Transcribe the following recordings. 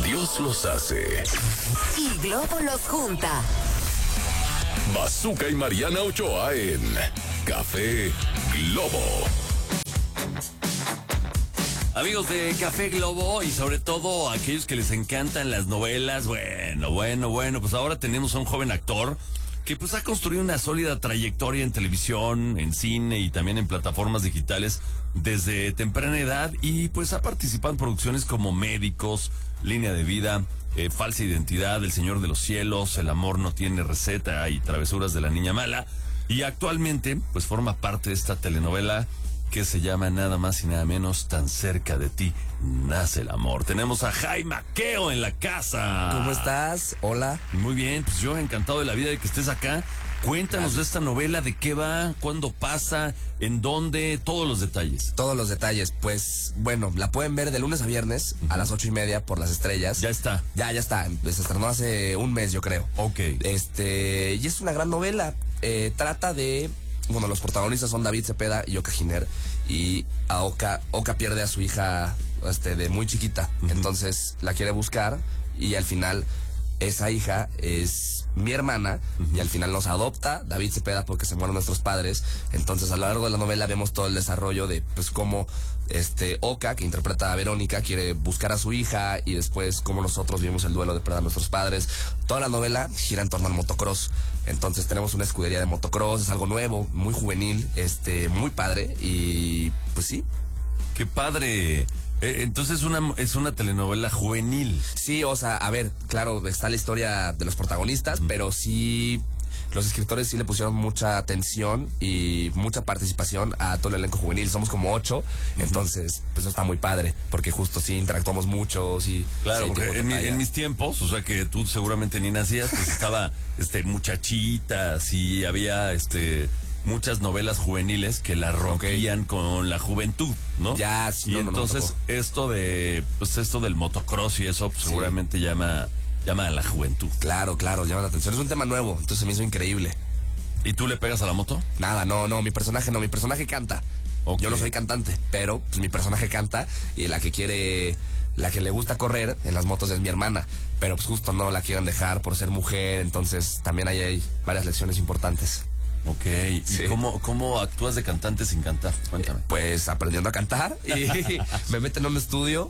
Dios los hace y Globo los junta. Bazooka y Mariana Ochoa en Café Globo. Amigos de Café Globo y sobre todo a aquellos que les encantan las novelas, bueno, pues ahora tenemos a un joven actor que pues ha construido una sólida trayectoria en televisión, en cine y también en plataformas digitales desde temprana edad y pues ha participado en producciones como Médicos, Línea de Vida, Falsa Identidad, El Señor de los Cielos, El Amor No Tiene Receta y Travesuras de la Niña Mala, y actualmente pues forma parte de esta telenovela que se llama nada más y nada menos Tan Cerca de Ti Nace el Amor. Tenemos a Jaime Maqueo en la casa. ¿Cómo estás? Hola. Muy bien, pues yo encantado de la vida de que estés acá. Cuéntanos de esta novela, de qué va, cuándo pasa, en dónde, todos los detalles. Todos los detalles, pues bueno, la pueden ver de lunes a viernes a las 8:30 por Las Estrellas. Ya está. Ya está, se estrenó hace un mes yo creo. Ok. Y es una gran novela, trata de... Bueno, los protagonistas son David Cepeda y Oka Giner. Y a Oka pierde a su hija de muy chiquita. Entonces la quiere buscar y al final esa hija es mi hermana. Y al final nos adopta David Cepeda porque se mueren nuestros padres. Entonces a lo largo de la novela vemos todo el desarrollo de pues cómo Oka, que interpreta a Verónica, quiere buscar a su hija, y después cómo nosotros vivimos el duelo de perder a nuestros padres. Toda la novela gira en torno al motocross. Entonces tenemos una escudería de motocross, es algo nuevo, muy juvenil, muy padre, y pues sí. ¡Qué padre! Entonces es una telenovela juvenil. Sí, o sea, a ver, claro, está la historia de los protagonistas, pero sí, los escritores sí le pusieron mucha atención y mucha participación a todo el elenco juvenil. Somos como 8, entonces, pues eso está muy padre, porque justo sí interactuamos mucho, sí. Claro, sí, porque en mis tiempos, o sea que tú seguramente ni nacías, pues estaba Muchachitas y había muchas novelas juveniles que la rompían con la juventud, ¿no? Ya, sí. Y entonces esto del motocross y eso pues, seguramente llama a la juventud. Claro, llama la atención. Es un tema nuevo, entonces se me hizo increíble. ¿Y tú le pegas a la moto? Nada, no, mi personaje canta. Okay. Yo no soy cantante, pero pues mi personaje canta, y la que le gusta correr en las motos es mi hermana, pero pues justo no la quieren dejar por ser mujer, entonces también hay varias lecciones importantes. Ok, sí. ¿Y cómo actúas de cantante sin cantar? Cuéntame. Pues aprendiendo a cantar y me meten en un estudio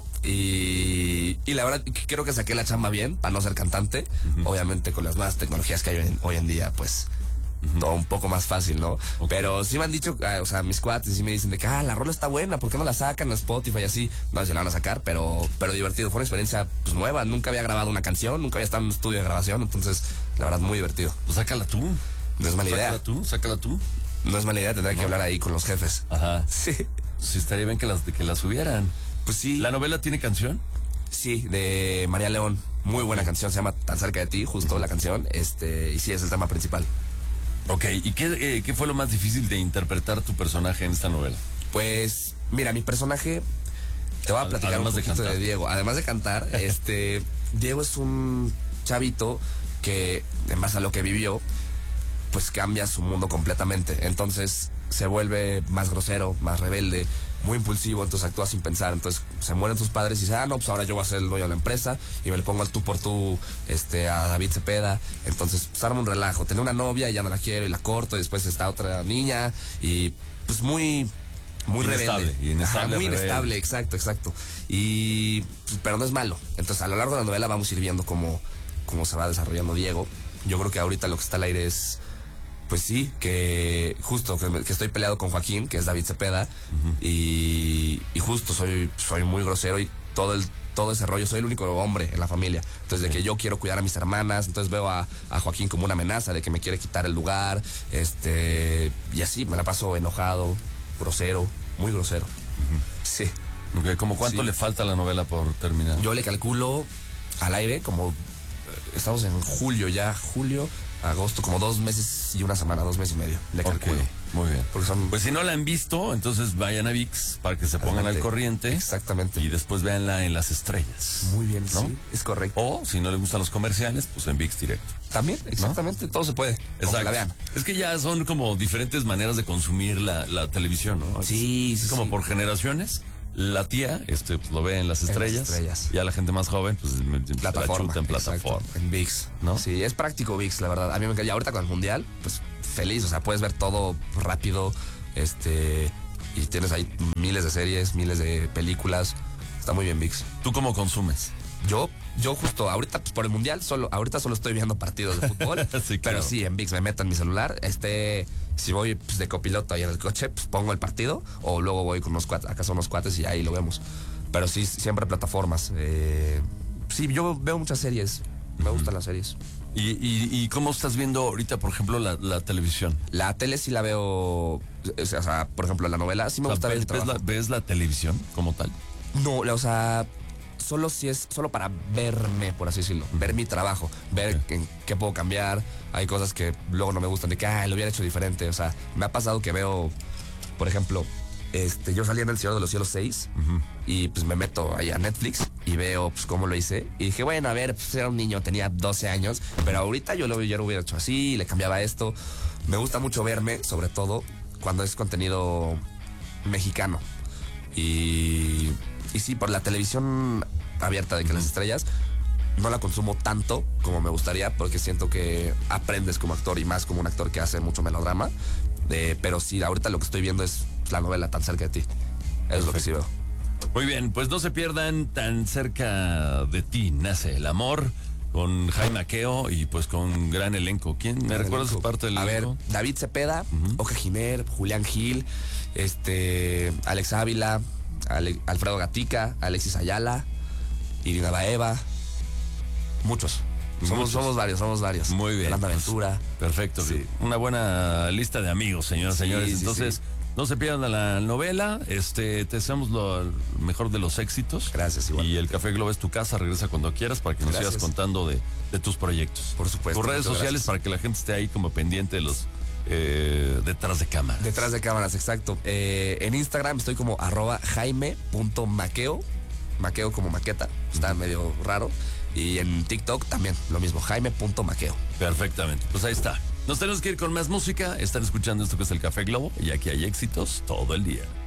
y la verdad creo que saqué la chamba bien para no ser cantante. Obviamente con las nuevas tecnologías que hay hoy en día, pues todo un poco más fácil, ¿no? Okay. Pero sí me han dicho, o sea, mis cuates sí me dicen de que la rola está buena, ¿por qué no la sacan a Spotify y así? No sé si la van a sacar, pero divertido. Fue una experiencia pues nueva, nunca había grabado una canción, nunca había estado en un estudio de grabación, entonces la verdad muy divertido. Pues sácala tú. No es mala idea. Sácala tú. No es mala idea, tendré que hablar ahí con los jefes. Ajá. Sí. Sí, estaría bien que las subieran. Pues sí. ¿La novela tiene canción? Sí, de María León. Muy buena canción, se llama Tan Cerca de Ti, justo la canción. Y sí, es el tema principal. Ok, ¿y qué fue lo más difícil de interpretar tu personaje en esta novela? Pues, mira, mi personaje, te voy a platicar un poquito de Diego. Además de cantar, Diego es un chavito que, en base a lo que vivió, pues cambia su mundo completamente. Entonces se vuelve más grosero, más rebelde, muy impulsivo, entonces actúa sin pensar. Entonces se mueren sus padres y dice, no, pues ahora yo voy a ser el dueño de la empresa y me le pongo al tú por tú a David Cepeda. Entonces pues arma un relajo. Tenía una novia y ya no la quiero y la corto, y después está otra niña y pues muy rebelde. Muy inestable, exacto. Pero no es malo. Entonces a lo largo de la novela vamos a ir viendo cómo se va desarrollando Diego. Yo creo que ahorita lo que está al aire es, pues sí, que justo que estoy peleado con Joaquín, que es David Cepeda, y justo soy muy grosero y todo ese rollo, soy el único hombre en la familia. Entonces de que yo quiero cuidar a mis hermanas, entonces veo a Joaquín como una amenaza de que me quiere quitar el lugar, y así me la paso enojado, grosero, muy grosero. Sí. Okay, ¿cómo cuánto le falta a la novela por terminar? Yo le calculo al aire como estamos en julio, agosto, como 2 meses y una semana, 2 meses y medio, le calculo. Okay, muy bien. Porque pues si no la han visto, entonces vayan a ViX para que se pongan al corriente. Exactamente. Y después véanla en Las Estrellas. Muy bien, ¿no? Sí, es correcto. O si no les gustan los comerciales, pues en ViX directo. También, exactamente, ¿no? Todo se puede. Exacto. Que la vean. Es que ya son como diferentes maneras de consumir la televisión, ¿no? Sí, es como por generaciones. La tía, pues, lo ve en las estrellas. Ya la gente más joven, pues Plataforma, la chuta en plataforma. exacto, en ViX, ¿no? Sí, es práctico ViX, la verdad. A mí me encanta. Y ahorita con el Mundial, pues feliz, o sea, puedes ver todo rápido, y tienes ahí miles de series, miles de películas. Está muy bien ViX. ¿Tú cómo consumes? Yo justo ahorita, pues por el Mundial, ahorita solo estoy viendo partidos de fútbol. Sí, claro. Pero sí, en ViX me meto en mi celular. Si voy pues, de copiloto ahí en el coche, pues pongo el partido. O luego voy con unos cuates y ahí lo vemos. Pero sí, siempre plataformas. Sí, yo veo muchas series. Me gustan las series. ¿Y cómo estás viendo ahorita, por ejemplo, la televisión? La tele sí la veo. O sea, por ejemplo, la novela sí me gusta ver el trabajo. ¿Ves la televisión como tal? No, o sea, solo para verme, por así decirlo, ver mi trabajo, ver en qué puedo cambiar. Hay cosas que luego no me gustan, de que lo hubiera hecho diferente. O sea, me ha pasado que veo, por ejemplo, yo salí en El Señor de los Cielos 6 y pues me meto ahí a Netflix y veo pues cómo lo hice. Y dije, bueno, a ver, pues era un niño, tenía 12 años, pero ahorita yo lo hubiera hecho así, le cambiaba esto. Me gusta mucho verme, sobre todo cuando es contenido mexicano. Y sí, por la televisión abierta de que las estrellas no la consumo tanto como me gustaría, porque siento que aprendes como actor y más como un actor que hace mucho melodrama. Pero sí, ahorita lo que estoy viendo es la novela Tan cerca de ti. Eso es lo que sí veo. Muy bien, pues no se pierdan Tan cerca de ti nace el amor, con Jaime Maqueo y pues con un gran elenco. ¿Quién me recuerda su parte del elenco? A ver, David Cepeda, Oja Giner, Julián Gil, Alex Ávila, Alfredo Gatica, Alexis Ayala, Irina Baeva. Muchos. Somos varios. Muy bien. Gran Aventura. Perfecto. Sí. Una buena lista de amigos, señoras y señores. Sí, Entonces, no se pierdan la novela. Te deseamos lo mejor de los éxitos. Gracias, igual. Y el Café Globo es tu casa. Regresa cuando quieras para que nos sigas contando de tus proyectos. Por supuesto. Tus redes sociales para que la gente esté ahí como pendiente de los detrás de cámaras. Detrás de cámaras, exacto. En Instagram estoy como @jaime.maqueo. Maqueo como maqueta. Está medio raro. Y en TikTok también, lo mismo, jaime.maqueo. Perfectamente, pues ahí está. Nos tenemos que ir con más música. Están escuchando esto que es el Café Globo y aquí hay éxitos todo el día.